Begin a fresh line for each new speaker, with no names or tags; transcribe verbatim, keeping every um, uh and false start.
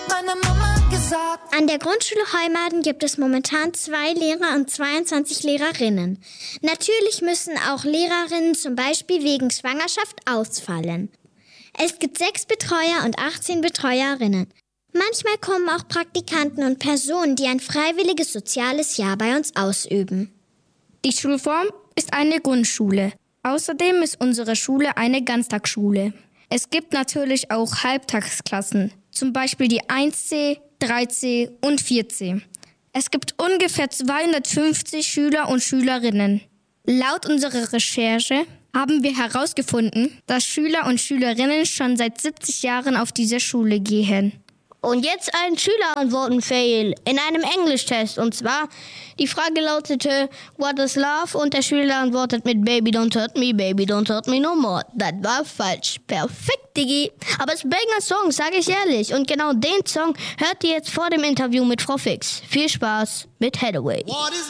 meine Mama gesagt.
An der Grundschule Heumaden gibt es momentan zwei Lehrer und zweiundzwanzig Lehrerinnen. Natürlich müssen auch Lehrerinnen zum Beispiel wegen Schwangerschaft ausfallen. Es gibt sechs Betreuer und achtzehn Betreuerinnen. Manchmal kommen auch Praktikanten und Personen, die ein freiwilliges soziales Jahr bei uns ausüben.
Die Schulform ist eine Grundschule. Außerdem ist unsere Schule eine Ganztagsschule. Es gibt natürlich auch Halbtagsklassen, zum Beispiel die eins C, drei C und vier C. Es gibt ungefähr zweihundertfünfzig Schüler und Schülerinnen. Laut unserer Recherche haben wir herausgefunden, dass Schüler und Schülerinnen schon seit siebzig Jahren auf diese Schule gehen.
Und jetzt ein Schülerantworten-Fail in einem Englischtest. Und zwar, die Frage lautete, what is love? Und der Schüler antwortet mit Baby don't hurt me, baby don't hurt me no more. Das war falsch. Perfekt, Digi. Aber es ist ein Banger-Song, sage ich ehrlich. Und genau den Song hört ihr jetzt vor dem Interview mit Frau Fix. Viel Spaß mit Hathaway.
What is